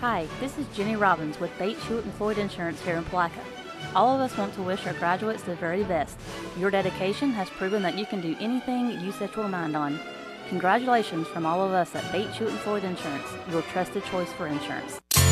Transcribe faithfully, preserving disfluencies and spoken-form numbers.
Hi, this is Jenny Robbins with Bates, Hewitt and Floyd Insurance here in Palaca. All of us want to wish our graduates the very best. Your dedication has proven that you can do anything you set your mind on. Congratulations from all of us at Bates, Hewitt and Floyd Insurance, your trusted choice for insurance.